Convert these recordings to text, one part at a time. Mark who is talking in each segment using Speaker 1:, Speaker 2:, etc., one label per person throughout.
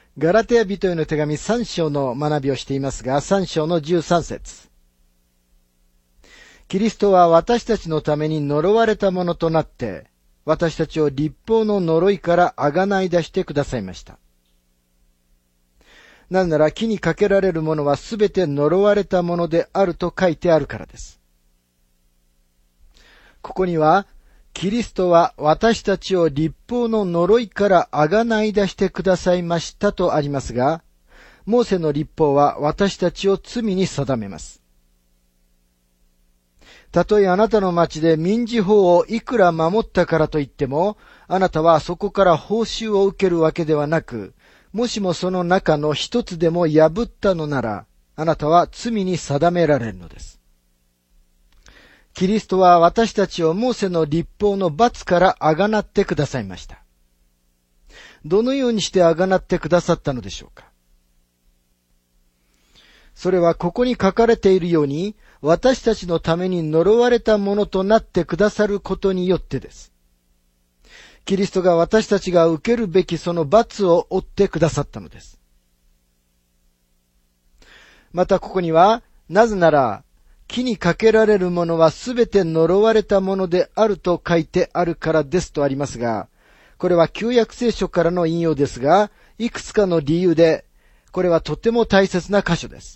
Speaker 1: ガラテヤ人への手紙3章の学びをしていますが、3章の13節。キリストは私たちのために呪われたものとなって、私たちを律法の呪いからあがない出してくださいました。なぜなら木にかけられるものはすべて呪われたものであると書いてあるからです。ここには、キリストは私たちを律法の呪いからあがない出してくださいましたとありますが、モーセの律法は私たちを罪に定めます。たとえあなたの町で民事法をいくら守ったからといっても、あなたはそこから報酬を受けるわけではなく、もしもその中の一つでも破ったのなら、あなたは罪に定められるのです。キリストは私たちをモーセの律法の罰からあがなってくださいました。どのようにしてあがなってくださったのでしょうか。それはここに書かれているように、私たちのために呪われたものとなってくださることによってです。キリストが私たちが受けるべきその罰を負ってくださったのです。またここには、なぜなら、木にかけられるものはすべて呪われたものであると書いてあるからですとありますが、これは旧約聖書からの引用ですが、いくつかの理由で、これはとても大切な箇所です。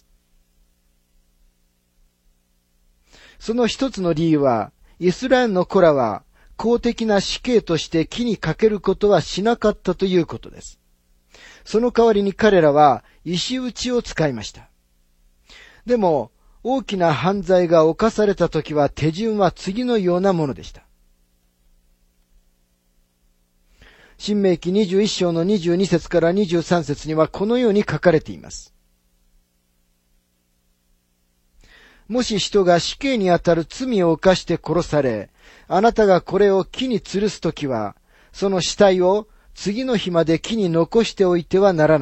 Speaker 1: その一つの理由は、イスラエルの子らは公的な死刑として木にかけることはしなかったということです。その代わりに彼らは石打ちを使いました。でも、大きな犯罪が犯されたときは手順は次のようなものでした。申命記21章の22節から23節にはこのように書かれています。もし人が死刑にあたる罪を犯して殺され、あなたがこれを木に吊るすときは、その死体を次の日まで木に残しておいてはならない。